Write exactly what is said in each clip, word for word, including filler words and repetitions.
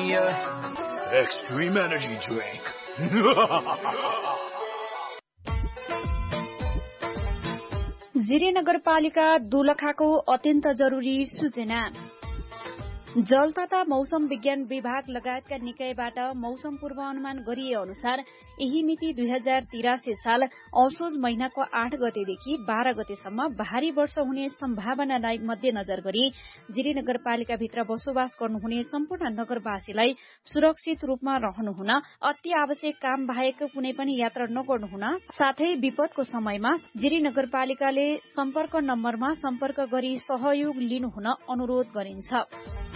me a extreme energy drink. Jiri नगरपालिका दोलखाको अत्यन्त जरुरी सूचना। जल तथा मौसम विज्ञान विभाग लगायतका निकायबाट मौसम पूर्वानुमान गरिए अनुसार यही मिति दुई हजार तिरासी साल असोज महिनाको आठ गतेदेखि बाह्र गतेसम्म भारी वर्षा हुने सम्भावनालाई मध्यनजर गरी जिरी नगरपालिकाभित्र बसोबास गर्नुहुने सम्पूर्ण नगरवासीलाई सुरक्षित रूपमा रहनुहुन, अति आवश्यक काम बाहेक कुनै पनि यात्रा नगर्नुहुन, साथै विपदको समयमा जिरी नगरपालिकाले सम्पर्क नम्बरमा सम्पर्क गरी सहयोग लिनुहुन अनुरोध गरिन्छ।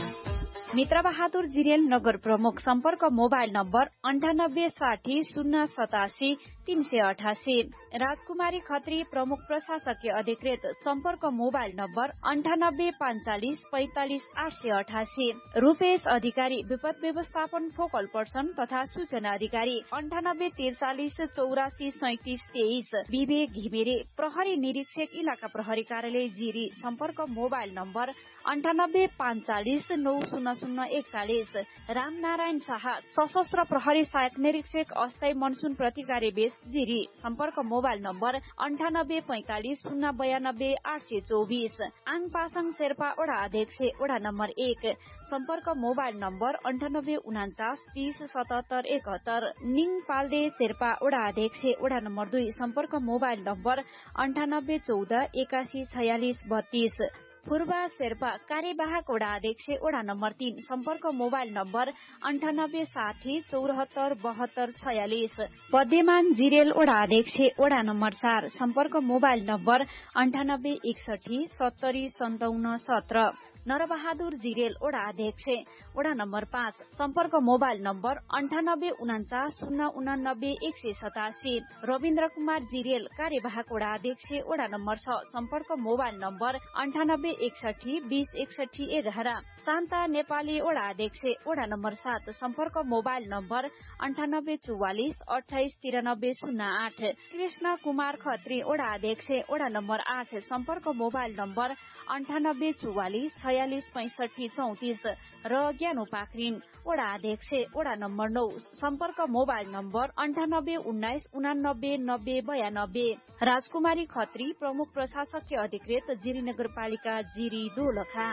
मित्रबहादुर जिरेल नगर प्रमुख सम्पर्क मोबाइल नम्बर अन्ठानब्बे साठी शून्य सतासी तीन सय अठासी। राजकुमारी खत्री प्रमुख प्रशासकीय अधिकृत सम्पर्क मोबाइल नम्बर अन्ठानब्बे पांचालिस पैंतालिस आठ सय अठासी। रूपेश अधिकारी विपद व्यवस्थापन फोकल पर्सन तथा सूचना अधिकारी अन्ठानब्बे त्रिचालिस चौरासी सैतिस तेइस। विवेक घिमिरे प्रहरी निरीक्षक इलाका प्रहरी कार्यालय जिरी सम्पर्क मोबाइल नम्बर अन्ठानब्बे पांचालिस नौ शून्य शून्य एकचालिस। रामनारायण शाह सशस्त्र प्रहरी सहायक निरीक्षक अस्थायी मनसुन प्रतिकारी बेस जिरी सम्पर्क मोबाइल नम्बर अन्ठानब्बे पैंतालिस शून्य बयानब्बे आठ सय चौबिस। आङ पासाङ शेर्पा वडा अध्यक्ष वडा नम्बर एक सम्पर्क मोबाइल नम्बर अन्ठानब्बे उनाचास तीस सतहत्तर एकहत्तर। निङ पाल्दे शेर्पा वडा अध्यक्ष वडा नम्बर दुई सम्पर्क मोबाइल नम्बर अन्ठानब्बे चौध एकासी छयालिस बत्तीस। पूर्वा शेर्पा कार्यवाहक वडा अध्यक्ष वडा नम्बर तीन सम्पर्क मोबाइल नम्बर अन्ठानब्बे साठी चौरात्तर बहत्तर छयालिस। पद्यमान जिरेल वडा अध्यक्ष वडा नम्बर चार सम्पर्क मोबाइल नम्बर अन्ठानब्बे एकसठी सत्तरी सन्ताउन्न सत्र। नरबहादुर जिरेल वडा अध्यक्ष वडा नम्बर पाँच सम्पर्क मोबाइल नम्बर अन्ठानब्बे उनाचास शून्य उनानब्बे एक सय सतासी। रविन्द्र कुमार जिरेल कार्यवाहक वडा अध्यक्ष वडा नम्बर छ सम्पर्क मोबाइल नम्बर अन्ठानब्बे एकसठी बीस एकसठी एघार। शान्ता नेपाली वडा अध्यक्ष वडा नम्बर सात सम्पर्क मोबाइल नम्बर अन्ठानब्बे चौवालिस अठाइस तिरानब्बे शून्य आठ। कृष्ण कुमार खत्री वडा अध्यक्ष वडा नम्बर आठ सम्पर्क मोबाइल नम्बर अन्ठानब्बे चौवालिस छयालिस पैंसठी चौतिस। र ज्ञानो पाखरिन वडा अध्यक्ष वडा नम्बर नौ सम्पर्क मोबाइल नम्बर अन्ठानब्बे उन्नाइस उनानब्बे नब्बे बयानब्बे। राजकुमारी खत्री प्रमुख प्रशासकीय अधिकृत जिरी नगरपालिका जिरी दोलखा।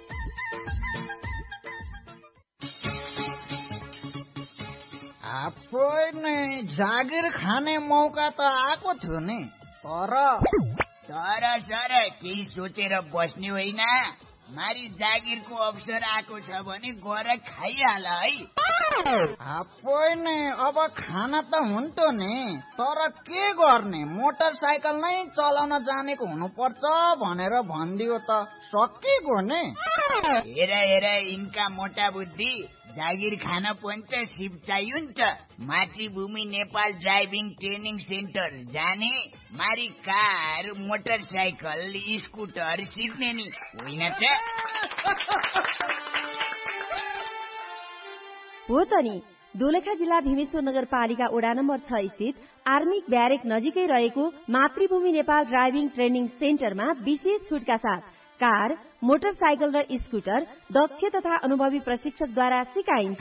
जागिर खाने मौका त आएको थियो नि, तर तर सर केही सोचेर बस्ने होइन। मारी जागिरको अवसर आएको छ भने गएर खाइहाल है। होइन, अब खाना त हुन्थ्यो नि, तर के गर्ने, मोटरसाइकल नै चलाउन जानेको हुनुपर्छ भनेर भनिदियो त सकिएको नि। हेर हेर यिनका मोटा बुद्धि, जागिर खान पनि त सिप चाहियो नि त। मातृभूमि नेपाल ड्राइभिङ ट्रेनिङ सेन्टर जाने, मारी कार मोटरसाइकल स्कुटर सिक्ने नि होइन त। हो त नि। दोलखा जिल्ला भीमेश्वर नगरपालिका वडा नम्बर छ स्थित आर्मिक ब्यारेक नजिकै रहेको मातृभूमि नेपाल ड्राइभिङ ट्रेनिङ सेन्टरमा विशेष छुटका साथ कार, मोटरसाइकल र स्कुटर दक्ष तथा अनुभवी प्रशिक्षकद्वारा सिकाइन्छ।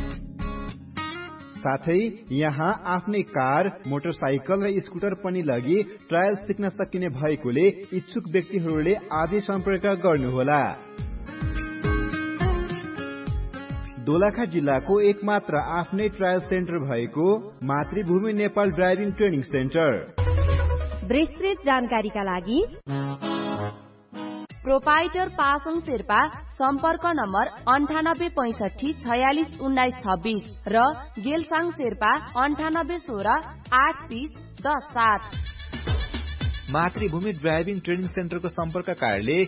साथै यहाँ आफ्नै कार, मोटरसाइकल र स्कुटर पनि लगी ट्रायल सिक्न सकिने भएकोले इच्छुक व्यक्तिहरूले आजै सम्पर्क गर्नुहोला। दोलखा जिल्लाको एकमात्र आफ्नै ट्रायल सेन्टर भएको मातृभूमि नेपाल ड्राइभिङ ट्रेनिङ सेन्टर। विस्तृत जानकारीका लागि प्रोपाइटर पासङ शेर्पा सम्पर्क नम्बर अन्ठानब्बे पैंसठी छयालिस उन्नाइस छब्बीस र गेलसाङ शेर्पा अन्ठानब्बे सोह्र आठ तीस दस सात। मातृभूमि ड्राइभिङ ट्रेनिङ सेन्टरको सम्पर्क कार्यालय